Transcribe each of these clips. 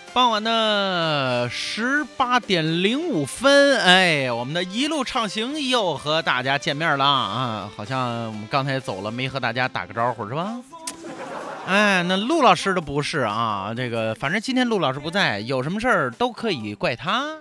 傍晚的18:05，哎，我们的一路畅行又和大家见面了啊！好像我们刚才走了，没和大家打个招呼是吧？哎，那陆老师的不是啊，这个反正今天陆老师不在，有什么事儿都可以怪他。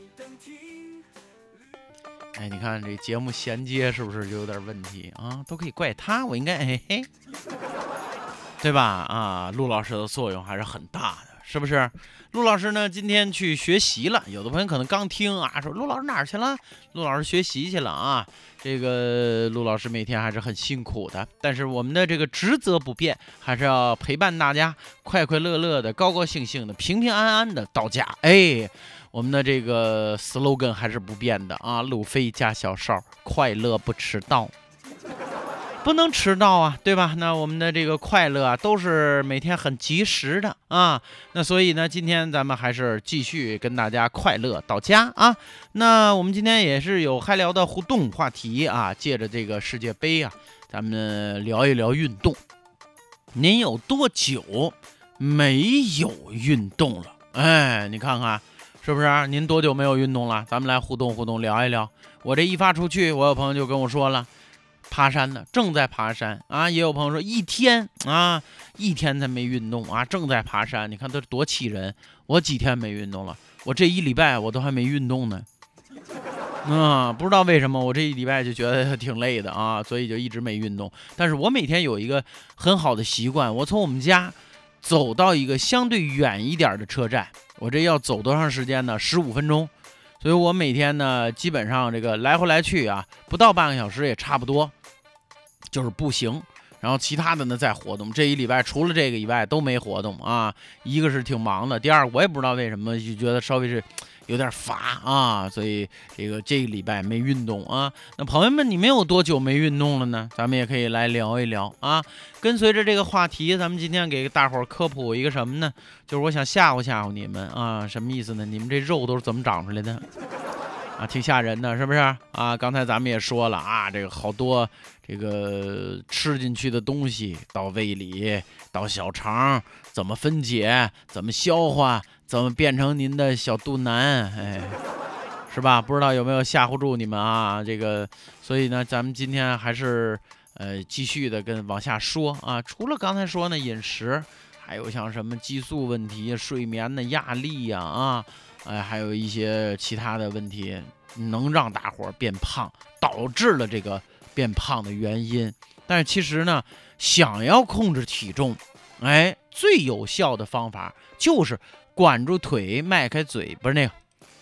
哎，你看这节目衔接是不是就有点问题啊？都可以怪他，我应该嘿嘿，对吧？啊，陆老师的作用还是很大的。是不是？陆老师呢？今天去学习了。有的朋友可能刚听啊，说陆老师哪儿去了？陆老师学习去了啊。这个陆老师每天还是很辛苦的，但是我们的这个职责不变，还是要陪伴大家，快快乐乐的、高高兴兴的、平平安安的到家。哎，我们的这个 slogan 还是不变的啊，路飞加小哨，快乐不迟到。不能迟到啊，对吧？那我们的这个快乐啊，都是每天很及时的啊。那所以呢，今天咱们还是继续跟大家快乐到家啊。那我们今天也是有嗨聊的互动话题啊，借着这个世界杯啊，咱们聊一聊运动。您有多久没有运动了？哎，你看看是不是？您多久没有运动了？咱们来互动互动，聊一聊。我这一发出去，我有朋友就跟我说了。爬山呢，正在爬山啊！也有朋友说一天才没运动啊，正在爬山。你看这多气人！我几天没运动了？我这一礼拜我都还没运动呢。不知道为什么我这一礼拜就觉得挺累的啊，所以就一直没运动。但是我每天有一个很好的习惯，我从我们家走到一个相对远一点的车站，我这要走多长时间呢？15分钟。所以我每天呢，基本上这个来回来去啊，不到半个小时也差不多。就是步行，然后其他的呢再活动。这一礼拜除了这个以外都没活动啊。一个是挺忙的，第二我也不知道为什么就觉得稍微是有点乏啊，所以这个礼拜没运动啊。那朋友们，你们有多久没运动了呢？咱们也可以来聊一聊啊。跟随着这个话题，咱们今天给大伙儿科普一个什么呢？就是我想吓唬吓唬你们啊。什么意思呢？你们这肉都是怎么长出来的？啊，挺吓人的，是不是啊？刚才咱们也说了啊，这个好多这个吃进去的东西到胃里，到小肠，怎么分解，怎么消化，怎么变成您的小肚腩，哎，是吧？不知道有没有吓唬住你们啊？这个，所以呢，咱们今天还是继续的往下说啊。除了刚才说呢，饮食，还有像什么激素问题、睡眠的压力呀啊。还有一些其他的问题能让大伙儿变胖，导致了这个变胖的原因。但是其实呢，想要控制体重，最有效的方法就是管住腿，迈开嘴，不是那个，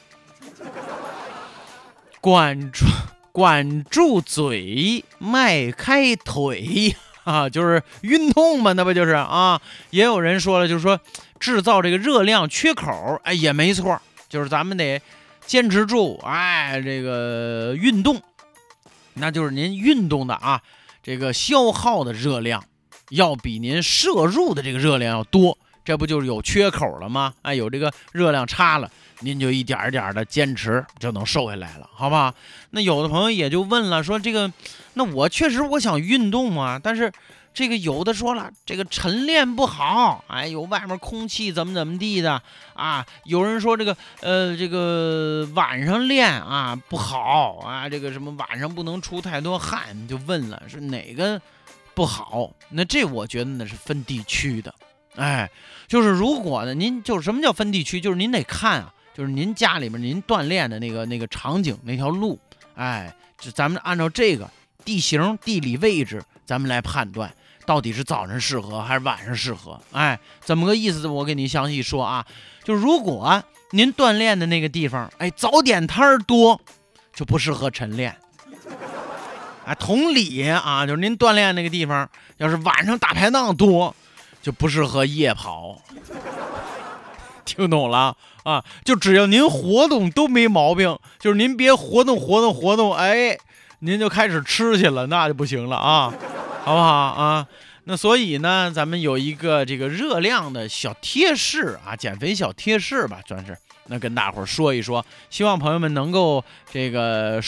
管住嘴，迈开腿啊，就是运动嘛，那不就是啊？也有人说了，就是说制造这个热量缺口，也没错。就是咱们得坚持住，这个运动，那就是您运动的啊，这个消耗的热量要比您摄入的这个热量要多，这不就是有缺口了吗？有这个热量差了，您就一点一点的坚持就能瘦下来了，好不好？那有的朋友也就问了，说这个，那我确实我想运动啊，但是这个有的说了，这个晨练不好，有外面空气怎么地的啊？有人说这个晚上练啊不好啊，这个什么晚上不能出太多汗，就问了是哪个不好？那这我觉得呢是分地区的，就是如果呢您就是什么叫分地区？就是您得看啊，就是您家里面您锻炼的那个场景那条路，就咱们按照这个地形地理位置，咱们来判断。到底是早晨适合还是晚上适合？怎么个意思？我给你详细说啊。就如果您锻炼的那个地方，早点摊多，就不适合晨练。同理啊，就是您锻炼那个地方，要是晚上大排档多，就不适合夜跑。听懂了啊？就只要您活动都没毛病，就是您别活动，您就开始吃去了，那就不行了啊。好不好啊？那所以呢，咱们有一个这个热量的小贴士啊，减肥小贴士吧，算是。那跟大伙儿说一说，希望朋友们能够这个